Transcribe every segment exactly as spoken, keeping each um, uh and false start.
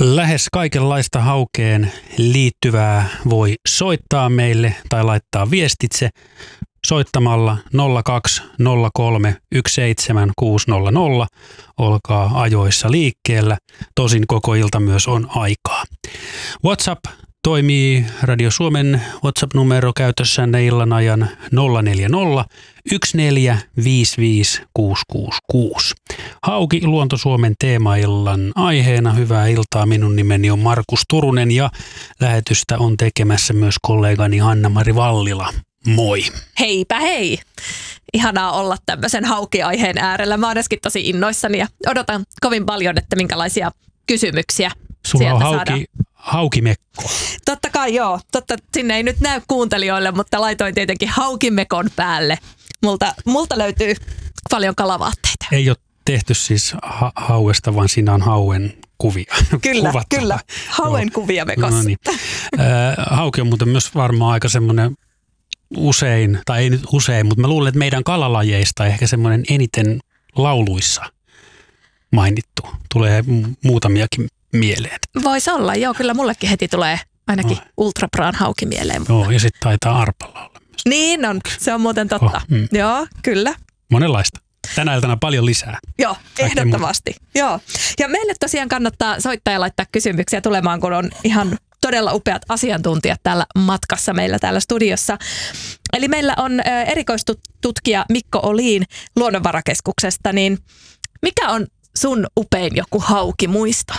Lähes kaikenlaista haukeen liittyvää voi soittaa meille tai laittaa viestitse soittamalla nolla kaksi nolla kolme yksi seitsemän kuusi nolla nolla. Olkaa ajoissa liikkeellä, tosin koko ilta myös on aikaa. WhatsApp toimii Radio Suomen WhatsApp-numero käytössänne illan ajan nolla neljä nolla yksi neljä viisi viisi kuusi kuusi kuusi. Hauki Luonto Suomen teemaillan aiheena. Hyvää iltaa, minun nimeni on Markus Turunen ja lähetystä on tekemässä myös kollegani Hanna-Mari Vallila. Moi! Heipä hei! Ihanaa olla tämmöisen haukiaiheen äärellä. Mä oon äsken tosi innoissani ja odotan kovin paljon, että minkälaisia kysymyksiä Sulla sieltä on hauki, saadaan. haukimekko. Totta kai joo. Totta, sinne ei nyt näy kuuntelijoille, mutta laitoin tietenkin haukimekon päälle. Multa, multa löytyy paljon kalavaatteita. Ei ole tehty siis ha- hauesta, vaan siinä on hauen kuvia. Kyllä, Kuvattava. kyllä. Hauen Joo. kuvia mekossa. No niin. Hauki on muuten myös varmaan aika semmoinen usein, tai ei nyt usein, mutta mä luulen, että meidän kalalajeista ehkä semmoinen eniten lauluissa mainittu. Tulee muutamiakin mieleen. Voisi olla, joo. Kyllä mullekin heti tulee ainakin No. ultrapraan hauki mieleen. Mutta... Joo, ja sitten taitaa arpalla olla myös. Niin on, se on muuten totta. Oh, mm. Joo, kyllä. Monenlaista. Tänä iltana paljon lisää. Joo, ehdottomasti. Joo. Ja meille tosiaan kannattaa soittaa ja laittaa kysymyksiä tulemaan, kun on ihan todella upeat asiantuntijat täällä matkassa meillä täällä studiossa. Eli meillä on erikoistutkija Mikko Olin Luonnonvarakeskuksesta, niin mikä on sun upein joku haukimuisto?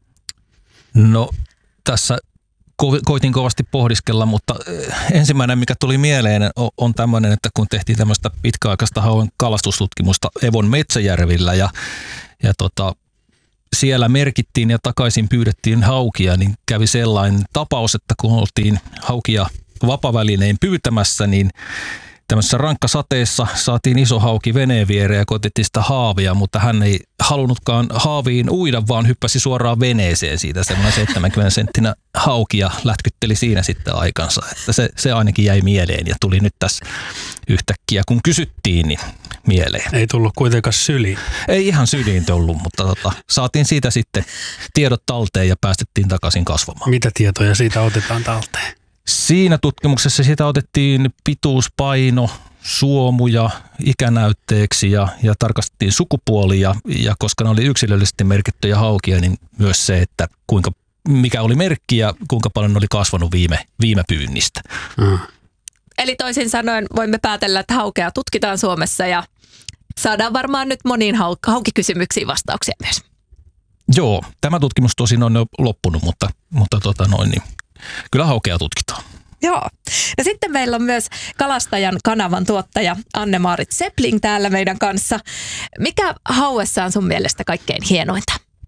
No tässä ko- koitin kovasti pohdiskella, mutta ensimmäinen mikä tuli mieleen on tämmöinen, että kun tehtiin tämmöistä pitkäaikaista hauen kalastustutkimusta Evon Metsäjärvillä ja, ja tota, siellä merkittiin ja takaisin pyydettiin haukia, niin kävi sellainen tapaus, että kun oltiin haukia vapavälinein pyytämässä, niin tämmöisessä rankkasateessa saatiin iso hauki veneen viereen ja koitettiin sitä haavia, mutta hän ei halunnutkaan haaviin uida, vaan hyppäsi suoraan veneeseen siitä semmoinen seitsemänkymmentä senttinä hauki ja lätkytteli siinä sitten aikansa. Että se, se ainakin jäi mieleen ja tuli nyt tässä yhtäkkiä, kun kysyttiin, niin mieleen. Ei tullut kuitenkaan syliin. Ei ihan syliin tullut, mutta tota, saatiin siitä sitten tiedot talteen ja päästettiin takaisin kasvamaan. Mitä tietoja siitä otetaan talteen? Siinä tutkimuksessa sitä otettiin pituus, paino, suomuja ikänäytteeksi ja, ja tarkastettiin sukupuolia. Ja koska ne oli yksilöllisesti merkittyjä haukia, niin myös se, että kuinka, mikä oli merkki ja kuinka paljon ne oli kasvanut viime, viime pyynnistä. Mm. Eli toisin sanoen voimme päätellä, että haukea tutkitaan Suomessa ja saadaan varmaan nyt moniin hau- haukikysymyksiin vastauksia myös. Joo, tämä tutkimus tosin on jo loppunut, mutta, mutta tota noin, niin kyllä haukea tutkitaan. Joo. No sitten meillä on myös Kalastajan kanavan tuottaja Anne-Maarit Sepling täällä meidän kanssa. Mikä hauessa on sun mielestä kaikkein hienointa?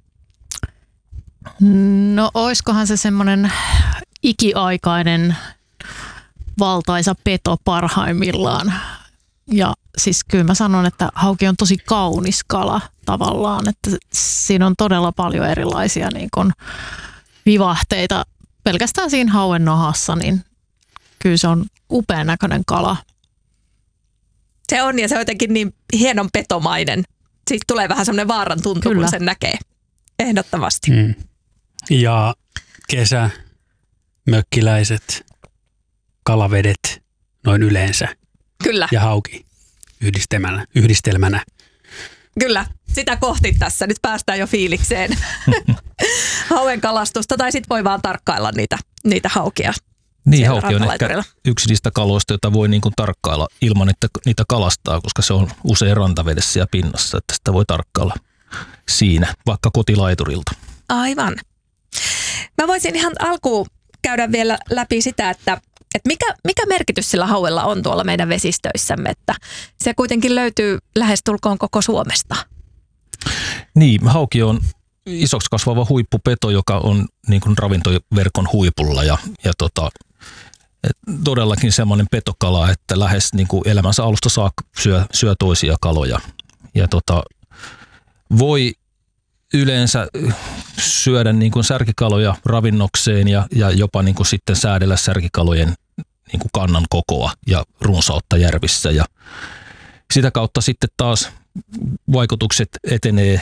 No oiskohan se semmoinen ikiaikainen valtaisa peto parhaimmillaan. Ja siis kyllä mä sanon, että hauki on tosi kaunis kala tavallaan, että siinä on todella paljon erilaisia niin kuin vivahteita. Pelkästään siinä hauen nahassa, niin kyllä se on upean näköinen kala. Se on ja se on jotenkin niin hienon petomainen. Siitä tulee vähän semmoinen vaaran tuntu, Kyllä. kun sen näkee. Ehdottomasti. Mm. Ja kesä, mökkiläiset, kalavedet noin yleensä Kyllä, ja hauki yhdistelmänä. yhdistelmänä. kyllä. Sitä kohti tässä. Nyt päästään jo fiilikseen. Hauen kalastusta tai sitten voi vaan tarkkailla niitä, niitä haukia. Niin, siellä hauki on ehkä rantalaiturilla. yksi niistä kaloista, jota voi niin kuin tarkkailla ilman, että niitä kalastaa, koska se on usein rantavedessä ja pinnassa, että sitä voi tarkkailla siinä, vaikka kotilaiturilta. Aivan. Mä voisin ihan alkuun käydä vielä läpi sitä, että, että mikä, mikä merkitys sillä hauella on tuolla meidän vesistöissämme, että se kuitenkin löytyy lähestulkoon koko Suomesta. Niin, hauki on isoksi kasvava huippupeto, joka on niin kuin ravintoverkon huipulla ja, ja tota, et todellakin semmoinen petokala, että lähes niin kuin elämänsä alusta saakka syö, syö toisia kaloja. Ja tota, voi yleensä syödä niin kuin särkikaloja ravinnokseen ja, ja jopa niin kuin sitten säädellä särkikalojen niin kuin kannan kokoa ja runsautta järvissä. Ja sitä kautta sitten taas vaikutukset etenee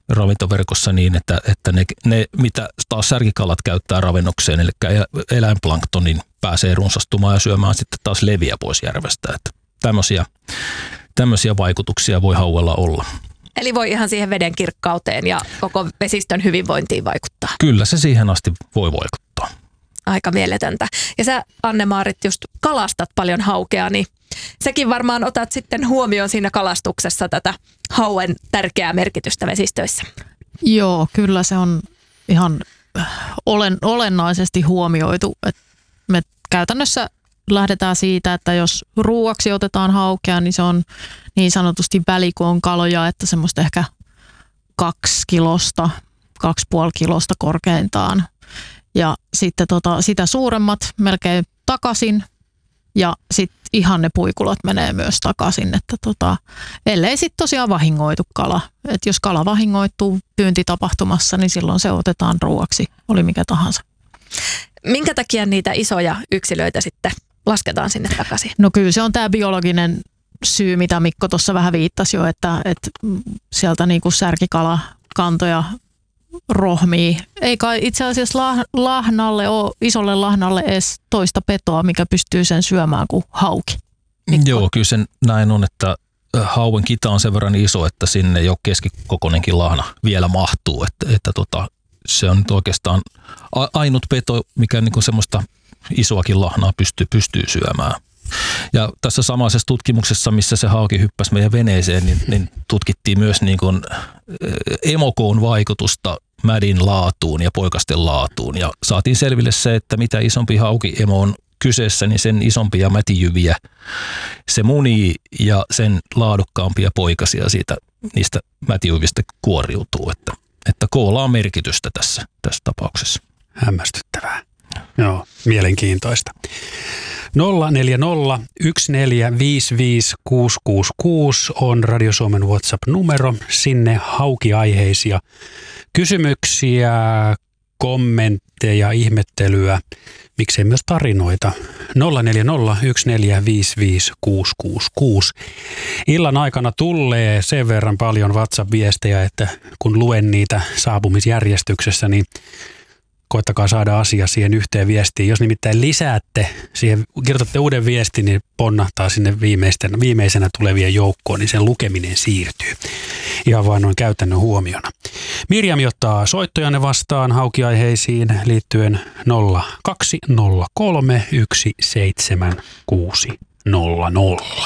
ravintoverkossa niin, että, että ne, ne, mitä taas särkikalat käyttää ravinnokseen, eli eläinplanktonin pääsee runsastumaan ja syömään sitten taas leviä pois järvestä. Että tämmöisiä, tämmöisiä vaikutuksia voi hauella olla. Eli voi ihan siihen veden kirkkauteen ja koko vesistön hyvinvointiin vaikuttaa. Kyllä se siihen asti voi vaikuttaa. Aika mieletöntä. Ja sä, Anne-Maarit, just kalastat paljon haukea, niin sekin varmaan otat sitten huomioon siinä kalastuksessa tätä hauen tärkeää merkitystä vesistöissä. Joo, kyllä se on ihan olen, olennaisesti huomioitu. Et me käytännössä lähdetään siitä, että jos ruuaksi otetaan haukea, niin se on niin sanotusti välikoon kaloja, että semmoista ehkä kaksi kilosta, kaksi puoli kilosta korkeintaan. Ja sitten tota, sitä suuremmat melkein takaisin ja sitten ihan ne puikulat menee myös takaisin, että tota, ellei sitten tosiaan vahingoitu kala. Et jos kala vahingoittuu pyyntitapahtumassa, niin silloin se otetaan ruuaksi, oli mikä tahansa. Minkä takia niitä isoja yksilöitä sitten lasketaan sinne takaisin? No kyllä se on tämä biologinen syy, mitä Mikko tuossa vähän viittasi jo, että, että sieltä niinku särkikalakantoja rohmii. Ei kai itse asiassa lahnalle ole, isolle lahnalle edes toista petoa, mikä pystyy sen syömään kuin hauki. Mikko. Joo, kyllä sen näin on, että hauen kita on sen verran iso, että sinne jo keskikokoinenkin lahna vielä mahtuu. Että, että tota, se on nyt oikeastaan ainut peto, mikä niin kuin semmoista isoakin lahnaa pystyy, pystyy syömään. Ja tässä samaisessa tutkimuksessa, missä se hauki hyppäsi meidän veneeseen, niin, niin tutkittiin myös niin kuin emokoon vaikutusta mädin laatuun ja poikasten laatuun. Ja saatiin selville se, että mitä isompi haukiemo on kyseessä, niin sen isompia mätijyviä se munii ja sen laadukkaampia poikasia siitä niistä mätijyvistä kuoriutuu. Että, että koolla on merkitystä tässä, tässä tapauksessa. Hämmästyttävää. Joo, mielenkiintoista. nolla neljä nolla yksi neljä viisi viisi kuusi kuusi kuusi on Radio Suomen WhatsApp-numero. Sinne haukiaiheisia kysymyksiä, kommentteja, ihmettelyä, miksei myös tarinoita. nolla neljä nolla yksi neljä viisi viisi kuusi kuusi kuusi. Illan aikana tulee sen verran paljon WhatsApp-viestejä, että kun luen niitä saapumisjärjestyksessä, niin koittakaa saada asia siihen yhteen viestiin. Jos nimittäin lisäätte siihen, kirjoitatte uuden viestin, niin ponnahtaa sinne viimeisten, viimeisenä tulevien joukkoon, niin sen lukeminen siirtyy. Ihan vain noin käytännön huomiona. Mirjam ottaa soittojanne vastaan haukiaiheisiin liittyen nolla kaksi nolla kolme yksi seitsemän kuusi nolla nolla.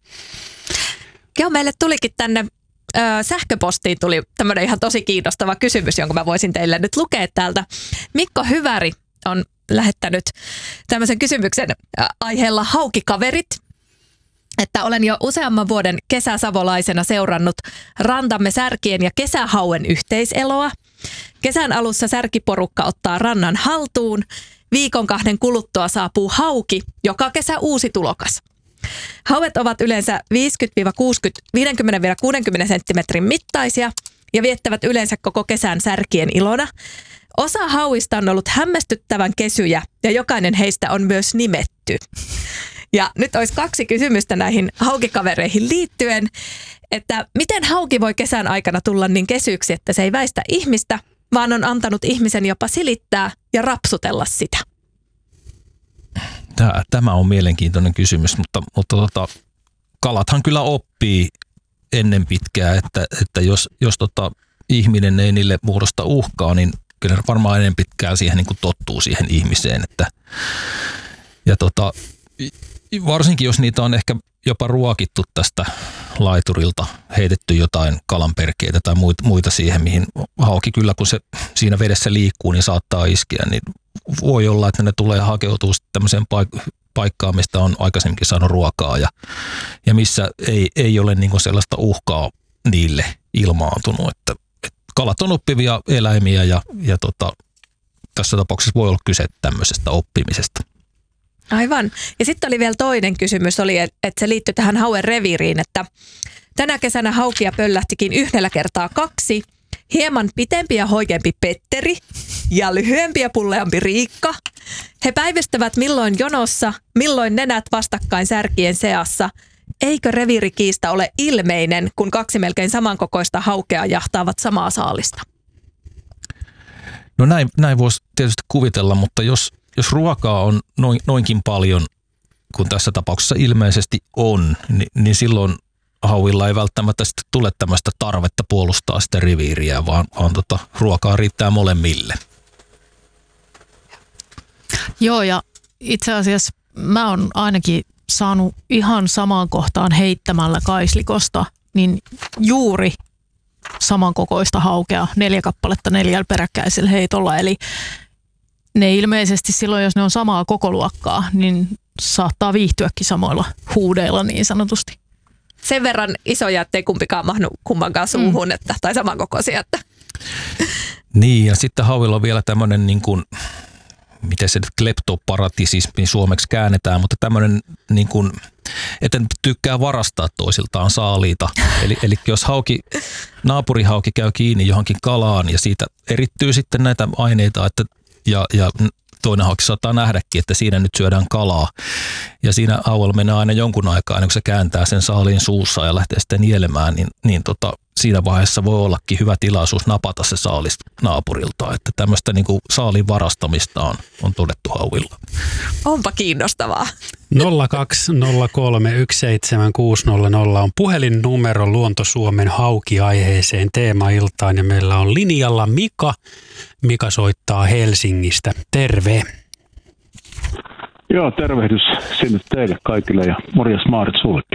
Joo, meille tulikin tänne Öö, sähköpostiin tuli tämmöinen ihan tosi kiinnostava kysymys, jonka mä voisin teille nyt lukea täältä. Mikko Hyväri on lähettänyt tämmöisen kysymyksen aiheella haukikaverit, että olen jo useamman vuoden kesäsavolaisena seurannut rantamme särkien ja kesähauen yhteiseloa. Kesän alussa särkiporukka ottaa rannan haltuun. Viikon kahden kuluttua saapuu hauki, joka kesä uusi tulokas. Hauet ovat yleensä viisikymmentä kuusikymmentä senttimetrin mittaisia ja viettävät yleensä koko kesän särkien ilona. Osa hauista on ollut hämmästyttävän kesyjä ja jokainen heistä on myös nimetty. Ja nyt olisi kaksi kysymystä näihin haukikavereihin liittyen, että miten hauki voi kesän aikana tulla niin kesyksi, että se ei väistä ihmistä, vaan on antanut ihmisen jopa silittää ja rapsutella sitä. Tämä on mielenkiintoinen kysymys, mutta, mutta tota, kalathan kyllä oppii ennen pitkää, että, että jos, jos tota, ihminen ei niille muodosta uhkaa, niin kyllä varmaan ennen pitkään siihen niin kuin tottuu siihen ihmiseen. Että, ja tota, varsinkin jos niitä on ehkä jopa ruokittu tästä laiturilta, heitetty jotain kalanperkeitä tai muita, muita siihen, mihin hauki kyllä kun se siinä vedessä liikkuu, niin saattaa iskeä, niin voi olla, että ne tulee hakeutua tämmöiseen paik- paikkaan, mistä on aikaisemminkin saanut ruokaa ja, ja missä ei, ei ole niin kuin sellaista uhkaa niille ilmaantunut. Että, että kalat on oppivia eläimiä ja, ja tota, tässä tapauksessa voi olla kyse tämmöisestä oppimisesta. Aivan. Ja sitten oli vielä toinen kysymys, oli, että se liittyi tähän hauen reviiriin, että tänä kesänä haukia pöllähtikin yhdellä kertaa kaksi. Hieman pitempi ja hoikempi Petteri ja lyhyempi ja pulleampi Riikka. He päivystävät milloin jonossa, milloin nenät vastakkain särkien seassa. eikö reviirikiista ole ilmeinen, kun kaksi melkein samankokoista haukea jahtaavat samaa saalista? No näin, näin voisi tietysti kuvitella, mutta jos, jos ruokaa on noin, noinkin paljon, kun tässä tapauksessa ilmeisesti on, niin, niin silloin hauilla ei välttämättä sitten tule tämmöistä tarvetta puolustaa sitä reviiriä, vaan, vaan tota, ruokaa riittää molemmille. Joo, ja itse asiassa mä oon ainakin saanut ihan samaan kohtaan heittämällä kaislikosta, niin juuri samankokoista haukea, neljä kappaletta neljällä peräkkäisellä heitolla. Eli ne ilmeisesti silloin, jos ne on samaa kokoluokkaa, niin saattaa viihtyäkin samoilla huudeilla niin sanotusti. Sen verran isoja, ettei kumpikaan mahdu kummankaan suuhun, mm. että, tai samankokoisia. Että. Niin, ja sitten hauilla on vielä tämmöinen, niin kuin, miten se nyt kleptoparatisismi suomeksi käännetään, mutta tämmöinen, niin kuin, että ne tykkää varastaa toisiltaan saaliita. Eli, eli jos hauki, naapurihauki käy kiinni johonkin kalaan ja siitä erittyy sitten näitä aineita, että, ja, ja toinen hauki saattaa nähdäkin, että siinä nyt syödään kalaa. Ja siinä hauella menee aina jonkun aikaa, ennen kuin se kääntää sen saaliin suussa ja lähtee sitten nielemään, niin, niin tota, siinä vaiheessa voi ollakin hyvä tilaisuus napata se saalis naapurilta. Että tämmöistä niin kuin saaliin varastamista on, on todettu hauilla. Onpa kiinnostavaa. nolla kaksi nolla kolme yksi seitsemän kuusi nolla nolla on puhelinnumero Luonto-Suomen hauki-aiheeseen teemailtaan ja meillä on linjalla Mika. Mika soittaa Helsingistä. Terve. Joo, tervehdys sinne teille kaikille ja morjes Maarit sullekin.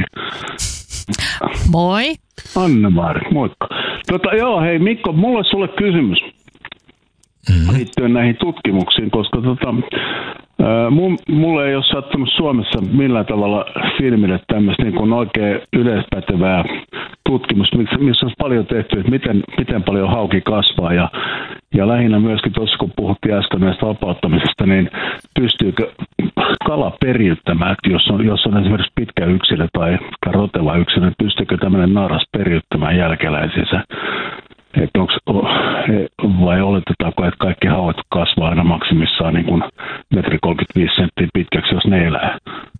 Moi. Anne-Maarit, moikka. Tota, joo, hei Mikko, mulla olisi sulle kysymys mm-hmm. liittyen näihin tutkimuksiin, koska tota, ää, mulle ei ole sattunut Suomessa millään tavalla filmille tämmöistä niin kuin oikein yleispätevää tutkimusta, missä on paljon tehty, että miten, miten paljon hauki kasvaa ja, ja lähinnä myöskin tuossa, kun puhuttiin äsken näistä vapauttamisesta, niin pystyykö kala periyttämään, että jos on, jos on esimerkiksi pitkä yksilö tai roteva yksilö, niin pystyykö tämmöinen naaras periyttämään jälkeläisinsä? Että onks, vai oletetaanko, että kaikki hauet kasvaa aina maksimissaan niin kuin metri kolmekymmentäviisi senttiä pitkäksi, jos ne elää?